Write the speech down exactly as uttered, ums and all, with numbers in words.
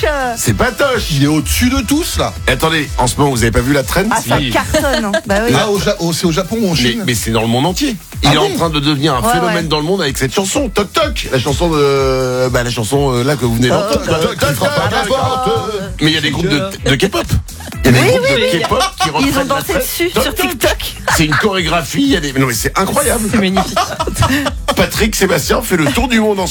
C'est Patoche. Il est au-dessus de tous là. Et attendez, en ce moment, vous avez pas vu la trend? Ah, ça cartonne. Hein. Bah oui. Ah, au Ja- au- c'est au Japon ou en mais, Chine? mais c'est dans le monde entier. Il Ah est bon en train de devenir un Ouais, phénomène ouais. dans le monde avec cette chanson. Toc toc. La chanson de, bah la chanson euh, là que vous venez d'entendre. Toc, toc, toc, toc, toc, toc. Mais il y a des groupes de, de K-pop. Il y a des Oui, groupes oui, de oui. K-pop qui Ils reprennent ont la dansé trend. dessus Toc, sur toc. TikTok. C'est une chorégraphie. Il y a des, non mais c'est incroyable. C'est magnifique. Patrick Sébastien fait le tour du monde en ce